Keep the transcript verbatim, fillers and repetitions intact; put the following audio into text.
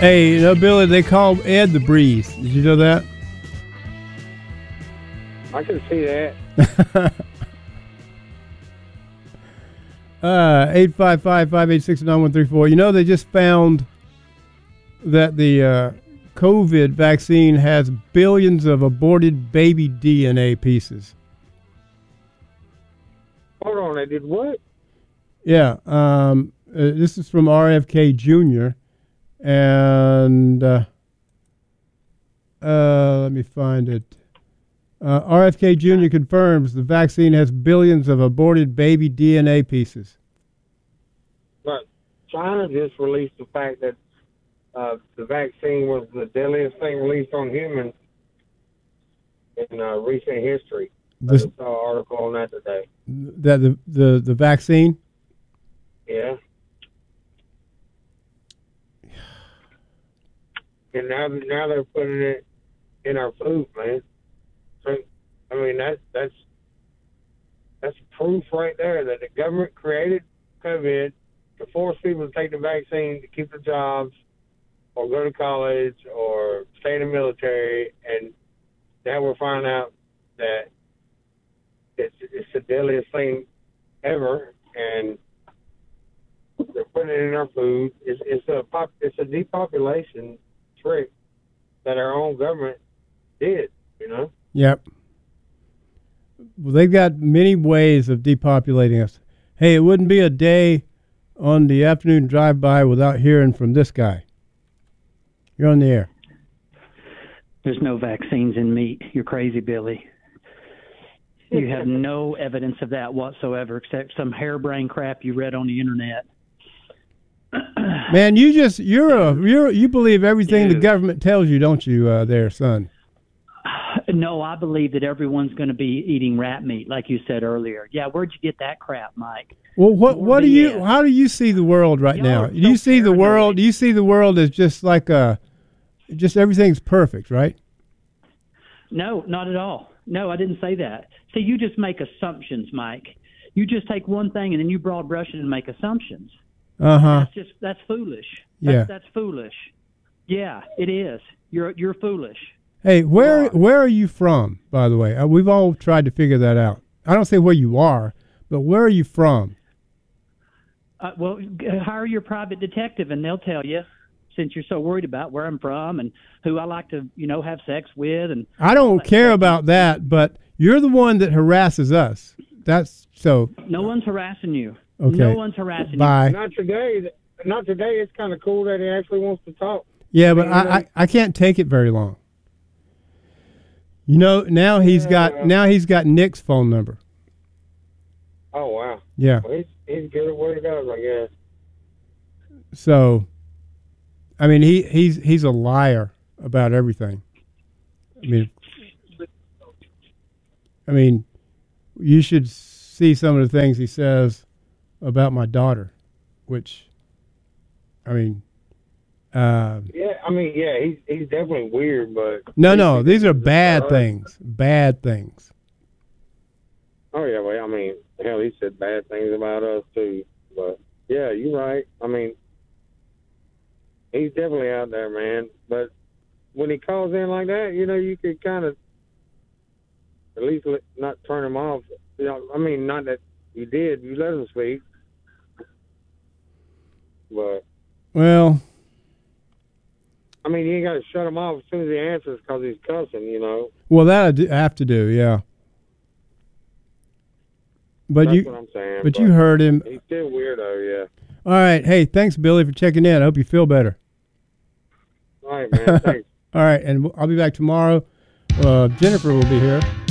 Hey, you know, Billy, they call Ed the Breeze. Did you know that? I can see that. uh, eight five five, five eight six, nine one three four. You know, they just found that the uh, COVID vaccine has billions of aborted baby D N A pieces. Hold on, they did what? Yeah, um, uh, this is from R F K Junior And uh, uh, let me find it. Uh, R F K Junior confirms the vaccine has billions of aborted baby D N A pieces. But China just released the fact that uh, the vaccine was the deadliest thing released on humans in uh, recent history. This, I just saw an article on that today. That the, the, the vaccine? Yeah. And now, now they're putting it in our food, man. So, I mean, that's that's that's proof right there that the government created COVID to force people to take the vaccine to keep their jobs, or go to college, or stay in the military. And now we're finding out that it's it's the deadliest thing ever, and they're putting it in our food. It's it's a pop, it's a depopulation trick that our own government did, you know? Yep. Well, they've got many ways of depopulating us. Hey, it wouldn't be a day on the afternoon drive-by without hearing from this guy. You're on the air. There's no vaccines in meat. You're crazy, Billy. You have no evidence of that whatsoever, except some harebrained crap you read on the internet. Man, you just you're a you're you believe everything Dude. the government tells you, don't you, uh, there, son? No, I believe that everyone's going to be eating rat meat, like you said earlier. Yeah, where'd you get that crap, Mike? Well, what More what do B S. you how do you see the world right Y'all now? are Do you so see the paranoid. world? Do you see the world as just like a just everything's perfect, right? No, not at all. No, I didn't say that. See, you just make assumptions, Mike. You just take one thing and then you broad brush it and make assumptions. Uh huh. That's just that's foolish. That's, Yeah. that's foolish. Yeah, it is. You're you're foolish. Hey, where are. where are you from, by the way? Uh, we've all tried to figure that out. I don't say where you are, but where are you from? Uh, well, g- hire your private detective, and they'll tell you. Since you're so worried about where I'm from and who I like to, you know, have sex with, and I don't care about that, but you're the one that harasses us. That's so. no one's harassing you. Okay. No one's harassing Bye. Not today. Not today. It's kind of cool that he actually wants to talk. Yeah, but mean, I, I, I can't take it very long. You know, now he's got Yeah. now he's got Nick's phone number. Oh wow. Yeah. Well, he's he's good at what he does, I guess. So, I mean, he, he's he's a liar about everything. I mean, I mean, you should see some of the things he says about my daughter, which, I mean, uh, Yeah, I mean, yeah, he's he's definitely weird, but no, no, these are bad Uh, things, bad things. Oh yeah, well, I mean, hell, he said bad things about us too. But yeah, you're right. I mean, he's definitely out there, man. But when he calls in like that, you know, you could kind of at least let, not turn him off. You know, I mean, not that you did. You let him speak. But Well, I mean, you ain't got to shut him off as soon as he answers because he's cussing. You know. well, that I do- I have to do, yeah. But That's you, what I'm saying. but you heard him. He's still weirdo, yeah. All right, hey, thanks, Billy, for checking in. I hope you feel better. All right, man. Thanks. All right, and I'll be back tomorrow. Uh, Jennifer will be here.